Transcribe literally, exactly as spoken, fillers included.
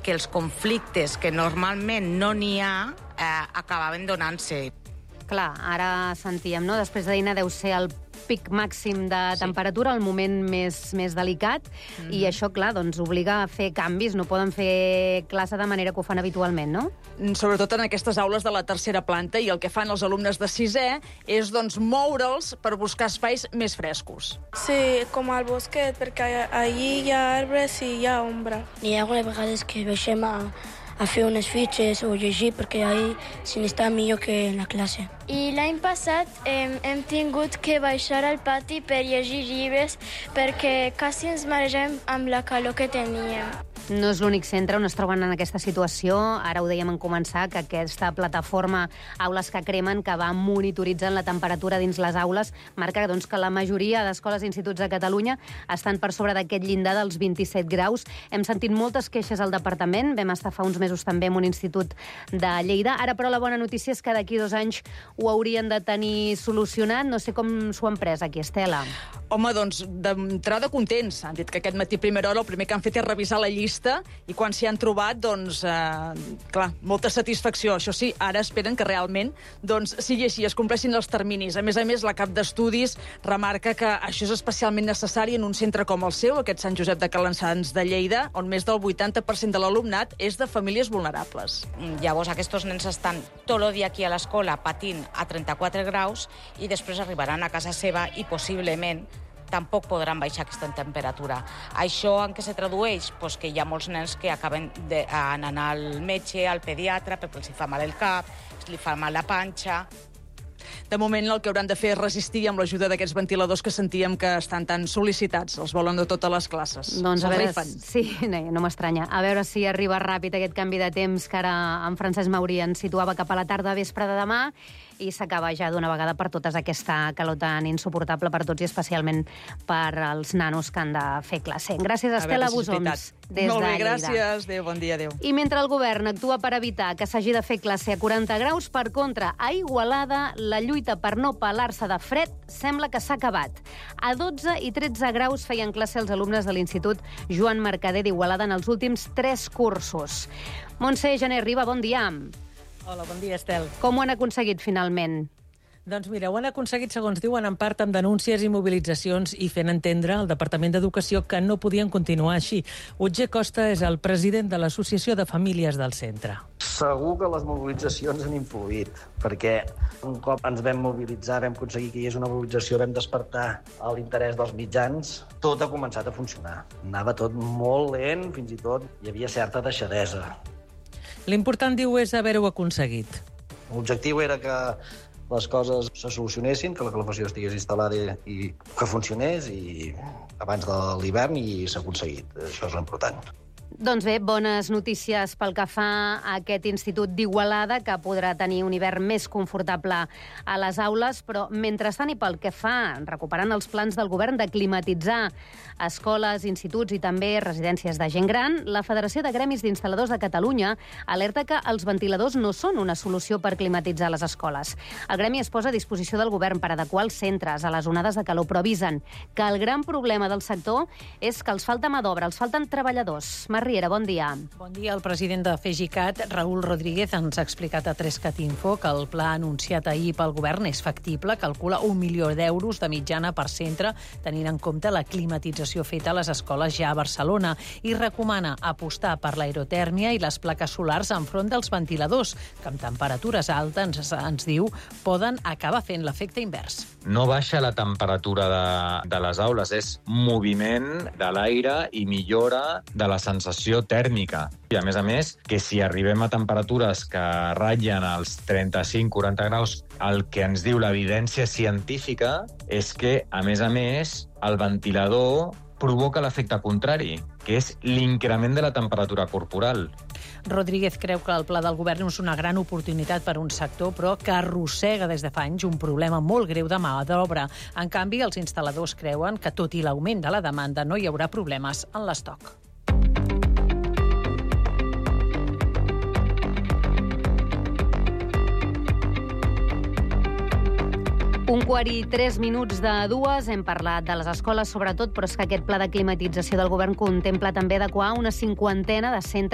que els conflictes que normalment no n'hi ha eh, acabaven donant-se. Clar, ara sentíem, no? Després de dinar deu ser el pic màxim de temperatura, el moment més, més delicat, mm-hmm. i això, clar, doncs obliga a fer canvis, no poden fer classe de manera que ho fan habitualment, no? Sobretot en aquestes aules de la tercera planta, i el que fan els alumnes de sisè és doncs moure'ls per buscar espais més frescos. Sí, com al bosquet, perquè allí hi ha arbres i hi ha ombra. Hi ha algunes vegades que baixem a a fer unes fitxes o llegir, perquè ahí se n'està millor que en la classe. I l'any passat hem, hem tingut que baixar al pati per llegir llibres perquè quasi ens maregem amb la calor que teníem. No és l'únic centre on es troben en aquesta situació. Ara ho dèiem en començar, que aquesta plataforma Aules que Cremen, que va monitoritzant la temperatura dins les aules, marca doncs, que la majoria d'escoles i instituts de Catalunya estan per sobre d'aquest llindar dels vint-i-set graus. Hem sentit moltes queixes al departament. Vam estar fa uns mesos també en un institut de Lleida. Ara, però, la bona notícia és que d'aquí dos anys ho haurien de tenir solucionat. No sé com s'ho han pres aquí, Estela. Home, doncs, d'entrada contents. Han dit que aquest matí a primera hora el primer que han fet és revisar la llista i quan s'hi han trobat, doncs, eh, clar, molta satisfacció. Això sí, ara esperen que realment doncs, sigui així, es compleixin els terminis. A més a més, la cap d'estudis remarca que això és especialment necessari en un centre com el seu, aquest Sant Josep de Calançans de Lleida, on més del vuitanta per cent de l'alumnat és de famílies vulnerables. Llavors, aquests nens estan tot el dia aquí a l'escola patint a trenta-quatre graus i després arribaran a casa seva i possiblement tampoc podran baixar aquesta temperatura. Això en què se tradueix? Pues que hi ha molts nens que acaben d'anar al metge, al pediatre, perquè els fa mal el cap, els fa mal la panxa. De moment el que hauran de fer és resistir amb l'ajuda d'aquests ventiladors que sentíem que estan tan sol·licitats. Els volen de totes les classes. Doncs a veure, rifen. sí, no, no m'estranya. A veure si arriba ràpid aquest canvi de temps que ara en Francesc Maurí ens situava cap a la tarda vespre de demà i s'acaba ja d'una vegada per totes aquesta calor tan insuportable per tots i especialment per als nanos que han de fer classe. Gràcies, Estela Busoms. Des Molt bé, de gràcies. Adéu, bon dia, adéu. I mentre el govern actua per evitar que s'hagi de fer classe a quaranta graus, per contra, a Igualada, la lluita per no pelar-se de fred sembla que s'ha acabat. A dotze i tretze graus feien classe els alumnes de l'Institut Joan Mercader d'Igualada en els últims tres cursos. Montse Gené Riba, bon dia. Hola, bon dia, Estel. Com ho han aconseguit finalment? Doncs mira, ho han aconseguit, segons diuen, en part amb denúncies i mobilitzacions i fent entendre al Departament d'Educació que no podien continuar així. Utge Costa és el president de l'Associació de Famílies del centre. Segur que les mobilitzacions han influït, perquè un cop ens vam mobilitzar, vam aconseguir que hi hagués una mobilització, vam despertar l'interès dels mitjans, tot ha començat a funcionar. Anava tot molt lent, fins i tot hi havia certa deixadesa. L'important, diu, és haver-ho aconseguit. L'objectiu era que les coses se solucionessin, que la calefacció estigués instal·lada i que funcionés i abans de l'hivern i s'ha aconseguit. Això és l'important. Doncs bé, bones notícies pel que fa a aquest Institut d'Igualada, que podrà tenir un hivern més confortable a les aules, però mentrestant i pel que fa, recuperant els plans del govern de climatitzar escoles, instituts i també residències de gent gran, la Federació de Gremis d'Instal·ladors de Catalunya alerta que els ventiladors no són una solució per climatitzar les escoles. El gremi es posa a disposició del govern per adequar els centres a les onades de calor, però avisen que el gran problema del sector és que els falta mà d'obra, els falten treballadors. Mar Riera, bon dia. Bon dia. El president de FEGICAT, Raül Rodríguez, ens ha explicat a Trescat Info que el pla anunciat ahir pel govern és factible, calcula un milió d'euros de mitjana per centre, tenint en compte la climatització feta a les escoles ja a Barcelona, i recomana apostar per l'aerotèrmia i les plaques solars enfront dels ventiladors, que amb temperatures altes, ens, ens diu, poden acabar fent l'efecte invers. No baixa la temperatura de, de les aules, és moviment de l'aire i millora de la sensació tèrmica. I a més a més, que si arribem a temperatures que ratllen els trenta-cinc a quaranta graus, el que ens diu l'evidència científica és que, a més a més, el ventilador provoca l'efecte contrari, que és l'increment de la temperatura corporal. Rodríguez creu que el pla del govern és una gran oportunitat per a un sector, però que arrossega des de fa anys un problema molt greu de mà d'obra. En canvi, els instal·ladors creuen que, tot i l'augment de la demanda, no hi haurà problemes en l'estoc. Un quart i tres minuts de dues. Hem parlat de les escoles, sobretot, però és que aquest pla de climatització del govern contempla també adequar una cinquantena de centres